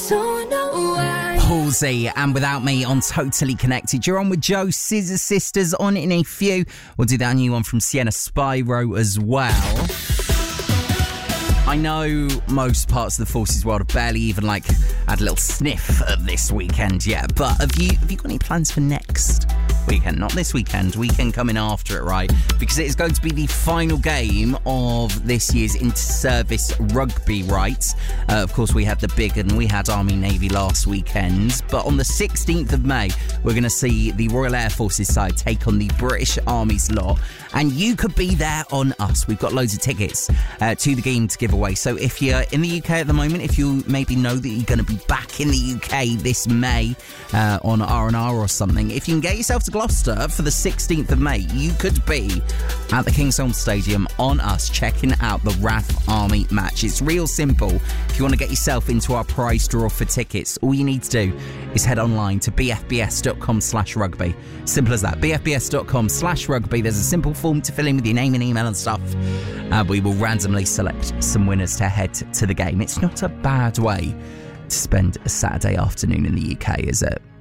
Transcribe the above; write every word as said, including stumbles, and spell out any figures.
don't know why. Halsey and Without Me on Totally Connected. You're on with Joe, Scissor Sisters on in a few. We'll do that new one from Sienna Spyro as well. I know most parts of the Forces world have barely even like had a little sniff of this weekend yet, but have you have you got any plans for next weekend? Not this weekend, weekend coming after it, right? Because it is going to be the final game of this year's inter-service rugby rights. Uh, of course, we had the big and we had Army Navy last weekend, but on the sixteenth of May, we're going to see the Royal Air Forces side take on the British Army's lot, and you could be there on us. We've got loads of tickets uh, to the game to give away. So if you're in the U K at the moment, if you maybe know that you're going to be back in the U K this May uh, on R and R or something, if you can get yourself to Gloucester for the sixteenth of May, you could be at the Kingsholm Stadium on us checking out the R A F Army match. It's real simple. If you want to get yourself into our prize draw for tickets, all you need to do is head online to b f b s dot com slash rugby. Simple as that. b f b s dot com slash rugby. There's a simple form to fill in with your name and email and stuff. Uh, we will randomly select some winners to head to the game. It's not a bad way to spend a Saturday afternoon in the U K, is it?